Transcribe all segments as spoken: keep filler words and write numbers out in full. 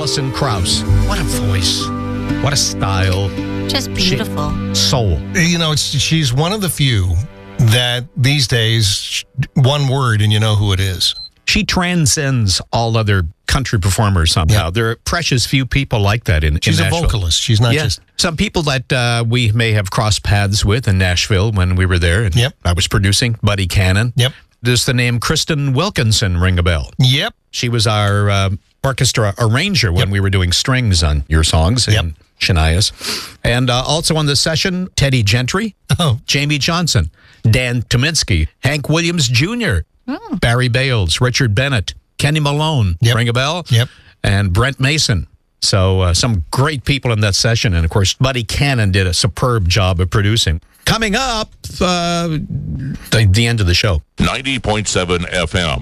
Alison Krauss. What a voice. What a style. Just beautiful. She, soul. You know, it's she's one of the few that these days, one word and you know who it is. She transcends all other country performers somehow. Yep. There are precious few people like that in, She's in a Nashville. vocalist. She's not Yeah. just... Some people that uh, we may have crossed paths with in Nashville when we were there. And Yep. I was producing Buddy Cannon. Yep. Does the name Kristen Wilkinson ring a bell? Yep. She was our uh, orchestra arranger when Yep. we were doing strings on your songs Yep. and Shania's. And uh, also on the session, Teddy Gentry, Oh. Jamie Johnson, Dan Tominski, Hank Williams Junior, Oh. Barry Bales, Richard Bennett, Kenny Malone, Yep. ring a bell? Yep. And Brent Mason. So uh, some great people in that session. And, of course, Buddy Cannon did a superb job of producing. Coming up, uh, the, the end of the show. ninety point seven F M.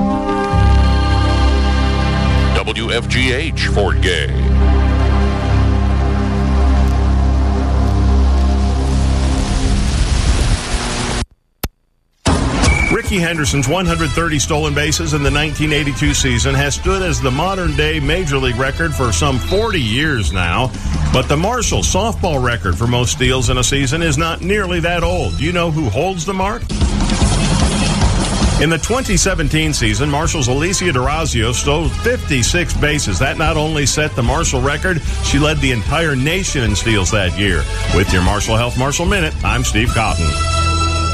W F G H Fort Gay. Rickey Henderson's one hundred thirty stolen bases in the nineteen eighty-two season has stood as the modern-day Major League record for some forty years now. But the Marshall softball record for most steals in a season is not nearly that old. Do you know who holds the mark? In the twenty seventeen season, Marshall's Alicia D'Orazio stole fifty-six bases. That not only set the Marshall record, she led the entire nation in steals that year. With your Marshall Health Marshall Minute, I'm Steve Cotton.